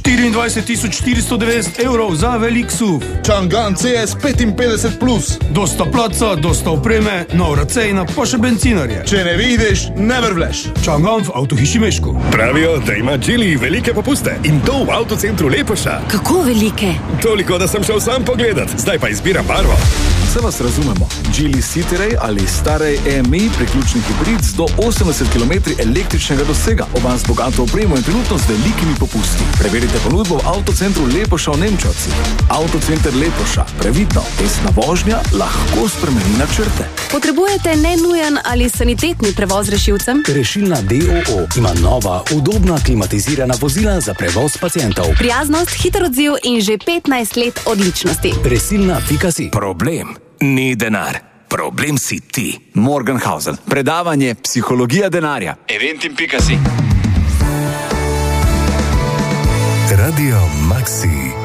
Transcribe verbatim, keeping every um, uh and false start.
štiriindvajset tisoč štiristo devetdeset evrov za velik S U V. Chang'an C S petinpetdeset plus. Dosta placa, dosta opreme, nova cena, pa še bencinarje. Če ne vidiš, ne vrvleš. Chang'an v Avtohiši Meško. Pravijo, da ima Geely velike popuste in to v avtocentru Lepoša. Kako velike? Toliko, da sem šel sam pogledat. Zdaj pa izbiram barvo. Se vas razumemo. Geely Cityray ali starej E M I priključni hibrid z do osemdeset kilometrov električnega dosega. Oba z bogato opremo in trenutno z velikimi popusti. Preverite ponudbo v avtocentru Lepoša v Nemčevci. Avtocenter Lepoša. Previdno, tesna vožnja lahko spremeni načrte. Potrebujete nenujen ali sanitetni prevoz rešilcem? Rešilna D O O ima nova, udobna, klimatizirana vozila za prevoz pacientov. Prijaznost, hiter odziv in že petnajst let odličnosti. Resilna pika si. Problem ni denar. Problem si ti. Morgenhausen. Predavanje Psihologija denarja. Eventim pika si. Radio Maxi.